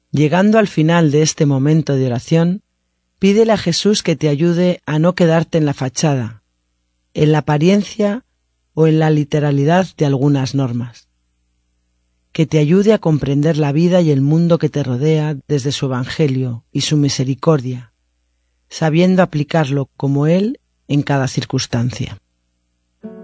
Llegando al final de este momento de oración, pídele a Jesús que te ayude a no quedarte en la fachada, en la apariencia o en la literalidad de algunas normas. Que te ayude a comprender la vida y el mundo que te rodea desde su Evangelio y su misericordia, sabiendo aplicarlo como Él en cada circunstancia.